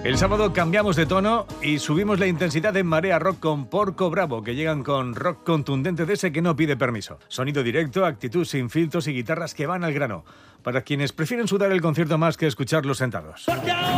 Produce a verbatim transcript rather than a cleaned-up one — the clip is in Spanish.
El sábado cambiamos de tono y subimos la intensidad en Marea Rock con Porco Bravo, que llegan con rock contundente de ese que no pide permiso. Sonido directo, actitud sin filtros y guitarras que van al grano. Para quienes prefieren sudar el concierto más que escucharlo sentados.